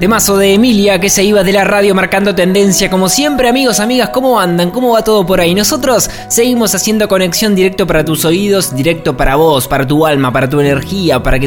Temazo de Emilia que se iba de la radio marcando tendencia. Como siempre, amigos, amigas, ¿cómo andan? ¿Cómo va todo por ahí? Nosotros seguimos haciendo conexión directo para tus oídos, directo para vos, para tu alma, para tu energía, para que